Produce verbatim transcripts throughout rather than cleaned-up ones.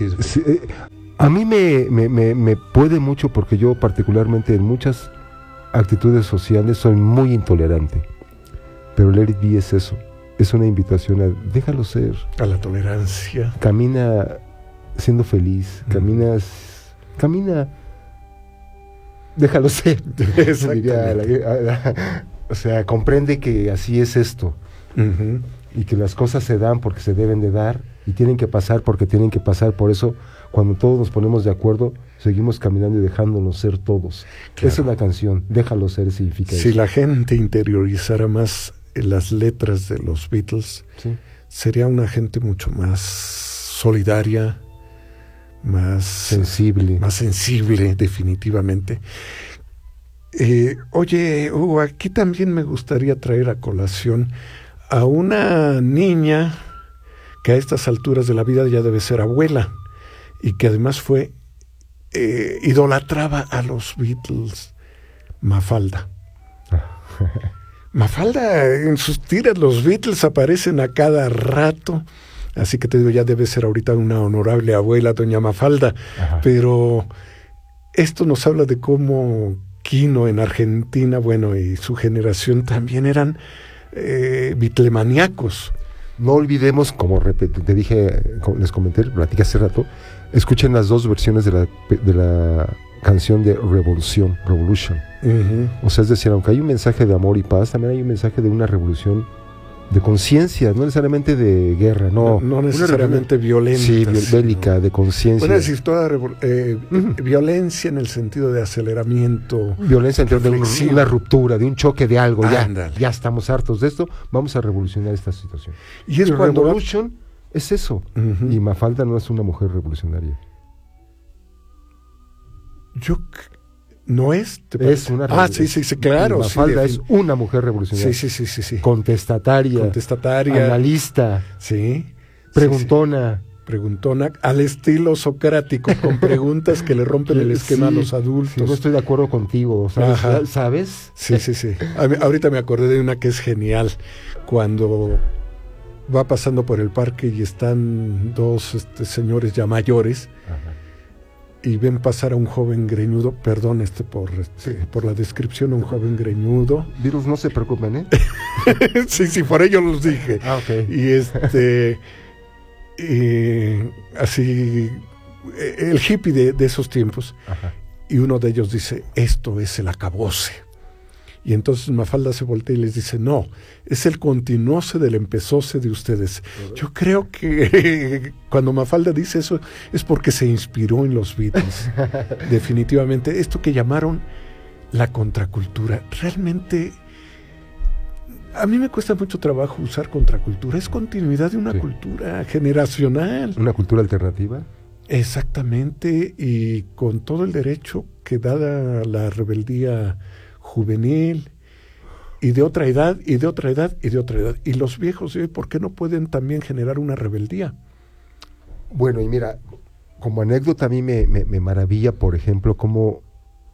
sentido. Sí, eh, a mí me, me, me, me puede mucho porque yo particularmente en muchas actitudes sociales soy muy intolerante. Pero Let It Be es eso. Es una invitación a déjalo ser. A la tolerancia. Camina siendo feliz. Mm. Caminas... Camina... Déjalo ser. Diría la- la- la- o sea, comprende que así es esto. Uh-huh. Y que las cosas se dan porque se deben de dar y tienen que pasar porque tienen que pasar. Por eso, cuando todos nos ponemos de acuerdo, seguimos caminando y dejándonos ser todos. Claro. Esa es la canción, déjalo ser significa Si eso. la gente interiorizara más las letras de los Beatles, Sí. sería una gente mucho más solidaria, más Sensible. más sensible, definitivamente. Eh, oye, Hugo, aquí también me gustaría traer a colación a una niña que a estas alturas de la vida ya debe ser abuela y que además fue eh, idolatraba a los Beatles, Mafalda. Mafalda, en sus tiras los Beatles aparecen a cada rato, así que te digo, ya debe ser ahorita una honorable abuela, doña Mafalda. Ajá. Pero esto nos habla de cómo Quino en Argentina, bueno, y su generación también eran eh, beatlemaníacos. No olvidemos, como repet- te dije, como les comenté, platicé hace rato, escuchen las dos versiones de la, de la canción de Revolución, Revolution. Uh-huh. O sea, es decir, aunque hay un mensaje de amor y paz, también hay un mensaje de una revolución de conciencia, no necesariamente de guerra, no. No, no Una necesariamente violenta. Sí, viol- sino- bélica, de conciencia. Bueno, es decir, toda revol- eh, Ujú. violencia en el sentido de aceleramiento. Violencia entre de un- reflexiva. una ruptura, de un choque de algo, ya, Ándale. ya estamos hartos de esto, vamos a revolucionar esta situación. Y es Y cuando va- Revolution es eso. Ujú. Y Mafalda no es una mujer revolucionaria. Yo c- no es. ¿te Es parece? una Ah, revolución. sí, sí, sí, claro. Y sí, Mafalda defin- es una mujer revolucionaria. Sí, sí, sí, sí, sí. Contestataria, Contestataria. analista, Sí. preguntona. Sí, sí. Preguntona al estilo socrático, con preguntas que le rompen el esquema Sí, a los adultos. sí, no estoy de acuerdo contigo, ¿sabes? Ajá. ¿Sabes? Sí, sí, sí. A mí- ahorita me acordé de una que es genial. Cuando va pasando por el parque y están dos este, señores ya mayores Ajá. y ven pasar a un joven greñudo, perdón este por, este, por la descripción, un joven greñudo. Virus, no se preocupen, ¿eh? Sí, sí, por ello los dije. Ah, ok. Y este, y así, el hippie de, de esos tiempos, Ajá. y uno de ellos dice, esto es el acabose. Y entonces Mafalda se voltea y les dice, no, es el continuose del empezose de ustedes. Yo creo que cuando Mafalda dice eso es porque se inspiró en los Beatles. Definitivamente, esto que llamaron la contracultura, realmente a mí me cuesta mucho trabajo usar contracultura, es continuidad de una Sí. cultura generacional. Una cultura alternativa. Exactamente, y con todo el derecho que dada la rebeldía juvenil y de otra edad, y de otra edad, y de otra edad. Y los viejos, ¿eh? ¿Por qué no pueden también generar una rebeldía? Bueno, y mira, como anécdota a mí me, me, me maravilla, por ejemplo, cómo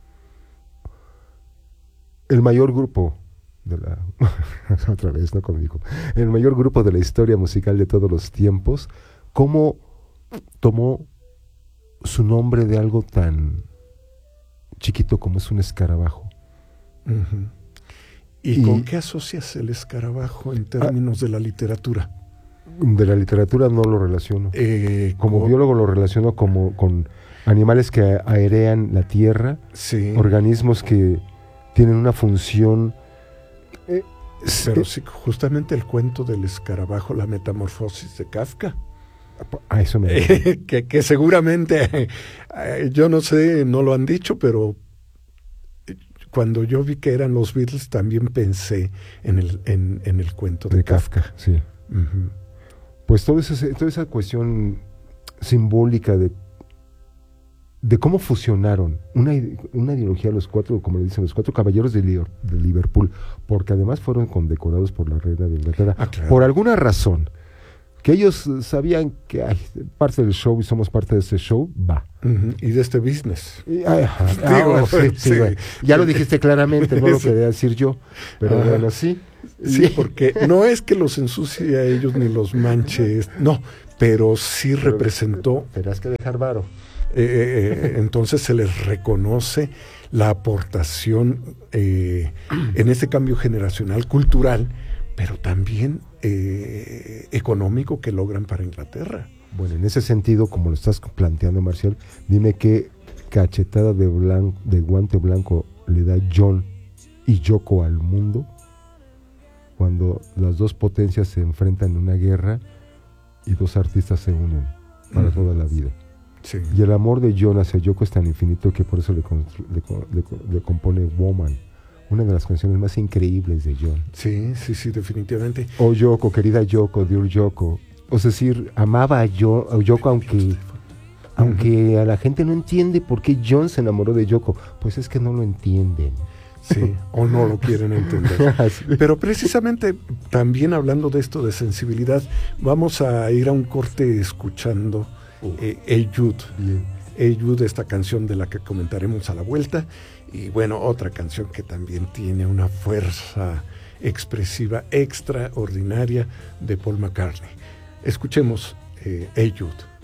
el mayor grupo de la... otra vez, no como digo, el mayor grupo de la historia musical de todos los tiempos, cómo tomó su nombre de algo tan chiquito como es un escarabajo. Uh-huh. ¿Y, Y- con qué asocias el escarabajo en términos de la literatura? De la literatura no lo relaciono. Eh, Como co- biólogo lo relaciono como con animales que aerean la tierra, Sí, organismos que tienen una función. eh, pero eh, sí, justamente el cuento del escarabajo, la metamorfosis de Kafka. a eso me que, que seguramente, eh, yo no sé, no lo han dicho, pero cuando yo vi que eran los Beatles también pensé en el, en, en el cuento de, de Kafka. Kafka, sí. Ujú. Pues todo ese- toda esa cuestión simbólica de, de cómo fusionaron una, ide- una ideología, los cuatro, como le dicen, los cuatro caballeros de, Lior- de Liverpool, porque además fueron condecorados por la reina de Inglaterra, Ah, claro. por alguna razón, que ellos eh, sabían que ay, parte del show y somos parte de este show, va. Ujú. Y de este business. Y, ay, ajá, Digo, ahora sí, sí, sí. bueno, ya lo dijiste claramente, no lo Sí. quería decir yo, pero Ajá. bueno, sí. Sí, porque no es que los ensucie a ellos ni los manche, es- no, pero sí Pero, representó. Verás que dejar varo. Eh, eh, entonces se les reconoce la aportación eh, en ese cambio generacional cultural, pero también eh, económico que logran para Inglaterra. Bueno, en ese sentido, como lo estás planteando, Marcial, dime qué cachetada de, blan- de guante blanco le da John y Yoko al mundo cuando las dos potencias se enfrentan en una guerra y dos artistas se unen para uh-huh. toda la vida. Sí. Y el amor de John hacia Yoko es tan infinito que por eso le, constru- le, le, le compone Woman, una de las canciones más increíbles de John. Sí, sí, sí, definitivamente. Oh Yoko, querida Yoko, dear Yoko. O sea, decir, amaba a, Yo, a Yoko aunque, aunque uh-huh. a la gente no entiende por qué John se enamoró de Yoko. Pues es que no lo entienden. Sí, o no lo quieren entender. Sí. Pero precisamente también hablando de esto de sensibilidad, vamos a ir a un corte escuchando uh, eh, Hey Jude. Bien. Hey Jude, esta canción de la que comentaremos a la vuelta. Y bueno, otra canción que también tiene una fuerza expresiva extraordinaria de Paul McCartney. Escuchemos eh, Hey Jude.